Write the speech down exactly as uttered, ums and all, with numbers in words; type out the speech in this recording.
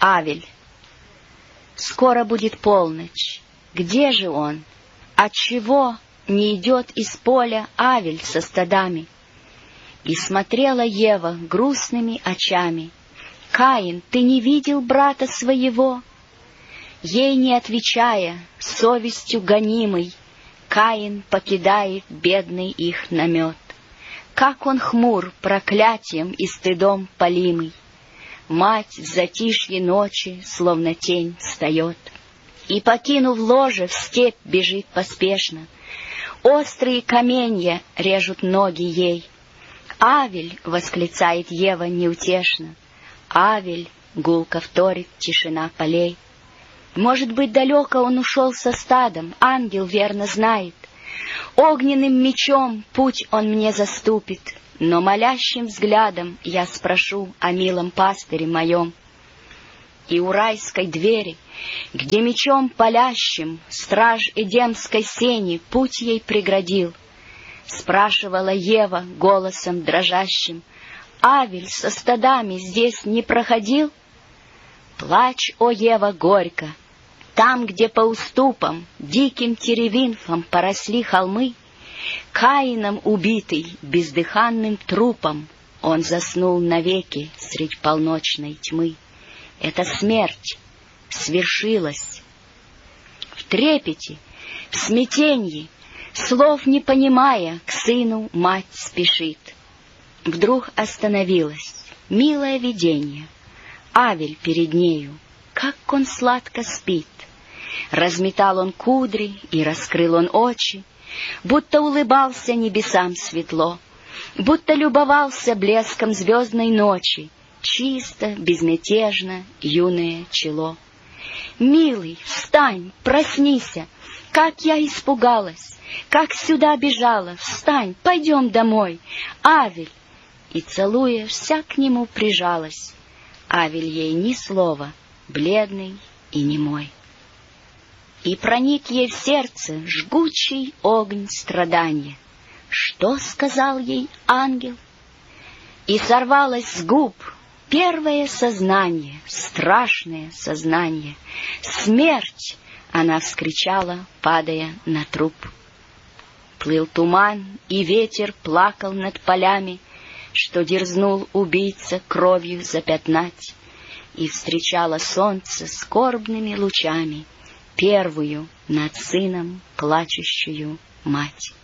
Авель. Скоро будет полночь. Где же он? Отчего не идет из поля Авель со стадами? И смотрела Ева грустными очами. Каин, ты не видел брата своего? Ей не отвечая, совестью гонимый, Каин покидает бедный их намет. Как он хмур, проклятием и стыдом полимый. Мать в затишье ночи, словно тень, встает. И, покинув ложе, в степь бежит поспешно. Острые каменья режут ноги ей. «Авель!» — восклицает Ева неутешно. «Авель!» — гулко вторит тишина полей. Может быть, далеко он ушел со стадом, ангел верно знает. Огненным мечом путь он мне заступит, но молящим взглядом я спрошу о милом пастыре моем. И у райской двери, где мечом палящим страж эдемской сени путь ей преградил, спрашивала Ева голосом дрожащим: «Авель со стадами здесь не проходил?» Плачь, о Ева, горько! Там, где по уступам диким теревинфом поросли холмы, Каином убитый бездыханным трупом он заснул навеки средь полночной тьмы. Эта смерть свершилась. В трепете, в смятенье, слов не понимая, к сыну мать спешит. Вдруг остановилась, милое видение. Авель перед нею, как он сладко спит. Разметал он кудри и раскрыл он очи, будто улыбался небесам светло, будто любовался блеском звездной ночи, чисто, безмятежно юное чело. «Милый, встань, проснися! Как я испугалась! Как сюда бежала! Встань, пойдем домой! Авель!» И, целуя, вся к нему прижалась. Авель ей ни слова, бледный и немой. И проник ей в сердце жгучий огонь страдания. Что сказал ей ангел? И сорвалось с губ первое сознание, страшное сознание. «Смерть!» — она вскричала, падая на труп. Плыл туман, и ветер плакал над полями, что дерзнул убийца кровью запятнать, и встречало солнце скорбными лучами первую над сыном плачущую мать.